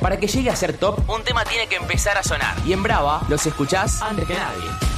Para que llegue a ser top, un tema tiene que empezar a sonar. Y en Brava los escuchás antes que nadie.